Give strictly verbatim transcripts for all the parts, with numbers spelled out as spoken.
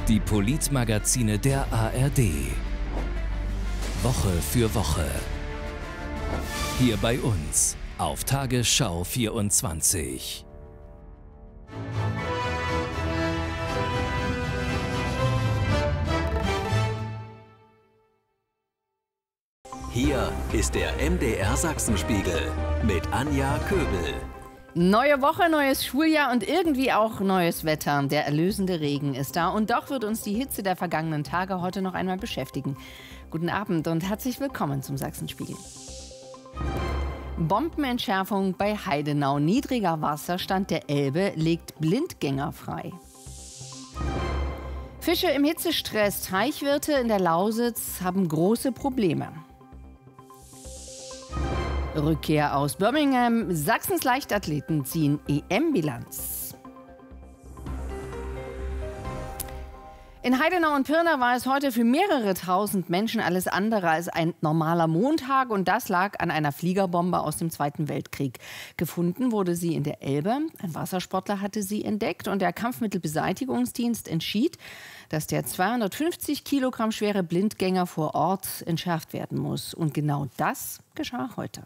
Die Politmagazine der A R D. Woche für Woche. Hier bei uns auf Tagesschau vierundzwanzig. Hier ist der M D R Sachsenspiegel mit Anja Köbel. Neue Woche, neues Schuljahr und irgendwie auch neues Wetter. Der erlösende Regen ist da und doch wird uns die Hitze der vergangenen Tage heute noch einmal beschäftigen. Guten Abend und herzlich willkommen zum Sachsenspiegel. Bombenentschärfung bei Heidenau. Niedriger Wasserstand der Elbe legt Blindgänger frei. Fische im Hitzestress. Teichwirte in der Lausitz haben große Probleme. Rückkehr aus Birmingham. Sachsens Leichtathleten ziehen E M-Bilanz. In Heidenau und Pirna war es heute für mehrere tausend Menschen alles andere als ein normaler Montag. Und das lag an einer Fliegerbombe aus dem Zweiten Weltkrieg. Gefunden wurde sie in der Elbe. Ein Wassersportler hatte sie entdeckt. Und der Kampfmittelbeseitigungsdienst entschied, dass der zweihundertfünfzig Kilogramm schwere Blindgänger vor Ort entschärft werden muss. Und genau das geschah heute.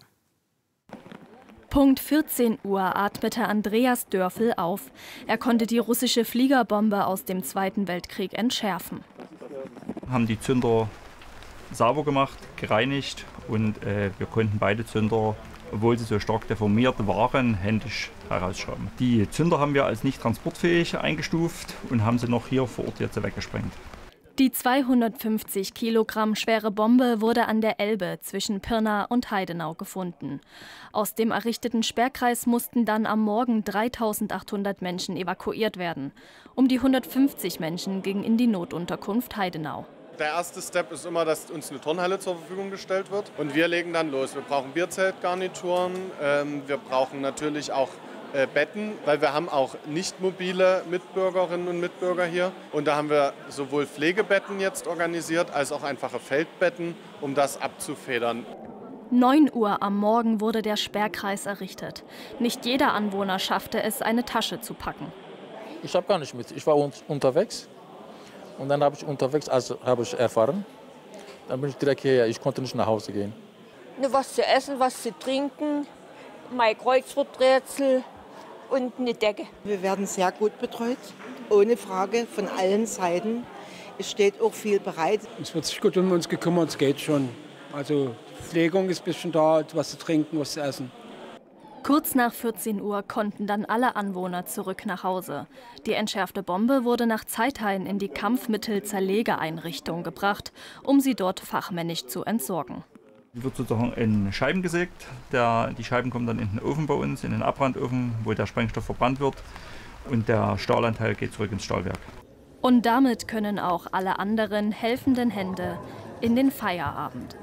Punkt vierzehn Uhr atmete Andreas Dörfel auf. Er konnte die russische Fliegerbombe aus dem Zweiten Weltkrieg entschärfen. Haben die Zünder sauber gemacht, gereinigt und äh, wir konnten beide Zünder, obwohl sie so stark deformiert waren, händisch herausschrauben. Die Zünder haben wir als nicht transportfähig eingestuft und haben sie noch hier vor Ort jetzt weggesprengt. Die zweihundertfünfzig Kilogramm schwere Bombe wurde an der Elbe zwischen Pirna und Heidenau gefunden. Aus dem errichteten Sperrkreis mussten dann am Morgen dreitausendachthundert Menschen evakuiert werden. Um die hundertfünfzig Menschen gingen in die Notunterkunft Heidenau. Der erste Step ist immer, dass uns eine Turnhalle zur Verfügung gestellt wird. Und wir legen dann los. Wir brauchen Bierzeltgarnituren, ähm, wir brauchen natürlich auch äh, Betten, weil wir haben auch nicht mobile Mitbürgerinnen und Mitbürger hier. Und da haben wir sowohl Pflegebetten jetzt organisiert, als auch einfache Feldbetten, um das abzufedern. neun Uhr am Morgen wurde der Sperrkreis errichtet. Nicht jeder Anwohner schaffte es, eine Tasche zu packen. Ich habe gar nicht mit. Ich war un unterwegs. Und dann habe ich unterwegs, also habe ich erfahren, dann bin ich direkt hierher. Ich konnte nicht nach Hause gehen. Was zu essen, was zu trinken, mein Kreuzworträtsel und eine Decke. Wir werden sehr gut betreut, ohne Frage, von allen Seiten. Es steht auch viel bereit. Es wird sich gut um uns gekümmert, es geht schon. Also Pflegung ist ein bisschen da, was zu trinken, was zu essen. Kurz nach vierzehn Uhr konnten dann alle Anwohner zurück nach Hause. Die entschärfte Bombe wurde nach Zeithain in die Kampfmittel-Zerlegeeinrichtung gebracht, um sie dort fachmännisch zu entsorgen. Die wird sozusagen in Scheiben gesägt. Der, die Scheiben kommen dann in den Ofen bei uns, in den Abbrandofen, wo der Sprengstoff verbrannt wird. Und der Stahlanteil geht zurück ins Stahlwerk. Und damit können auch alle anderen helfenden Hände in den Feierabend.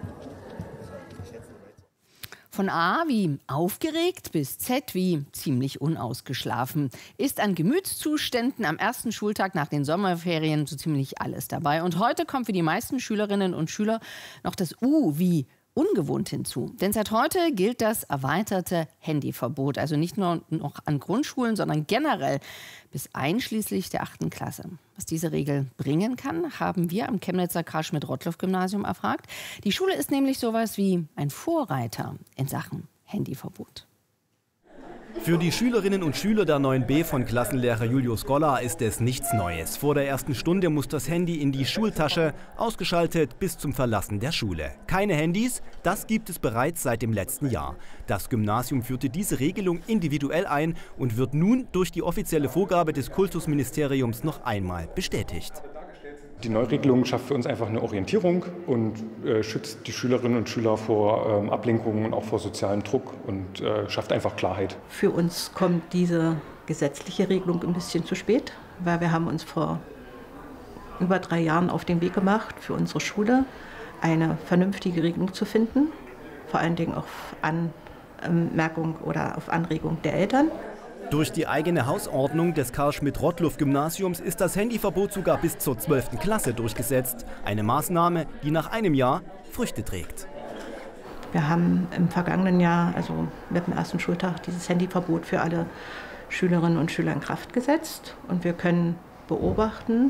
Von A wie aufgeregt bis Z wie ziemlich unausgeschlafen ist an Gemütszuständen am ersten Schultag nach den Sommerferien so ziemlich alles dabei. Und heute kommt für die meisten Schülerinnen und Schüler noch das U wie ungewohnt hinzu. Denn seit heute gilt das erweiterte Handyverbot. Also nicht nur noch an Grundschulen, sondern generell bis einschließlich der achten Klasse. Was diese Regel bringen kann, haben wir am Chemnitzer Karl-Schmidt-Rottluff-Gymnasium erfragt. Die Schule ist nämlich sowas wie ein Vorreiter in Sachen Handyverbot. Für die Schülerinnen und Schüler der neun B von Klassenlehrer Julius Goller ist es nichts Neues. Vor der ersten Stunde muss das Handy in die Schultasche, ausgeschaltet bis zum Verlassen der Schule. Keine Handys, das gibt es bereits seit dem letzten Jahr. Das Gymnasium führte diese Regelung individuell ein und wird nun durch die offizielle Vorgabe des Kultusministeriums noch einmal bestätigt. Die Neuregelung schafft für uns einfach eine Orientierung und äh, schützt die Schülerinnen und Schüler vor ähm, Ablenkungen und auch vor sozialem Druck und äh, schafft einfach Klarheit. Für uns kommt diese gesetzliche Regelung ein bisschen zu spät, weil wir haben uns vor über drei Jahren auf den Weg gemacht, für unsere Schule eine vernünftige Regelung zu finden, vor allen Dingen auf Anmerkung oder auf Anregung der Eltern. Durch die eigene Hausordnung des Karl-Schmidt-Rottluff-Gymnasiums ist das Handyverbot sogar bis zur zwölften Klasse durchgesetzt. Eine Maßnahme, die nach einem Jahr Früchte trägt. Wir haben im vergangenen Jahr, also mit dem ersten Schultag, dieses Handyverbot für alle Schülerinnen und Schüler in Kraft gesetzt. Und wir können beobachten,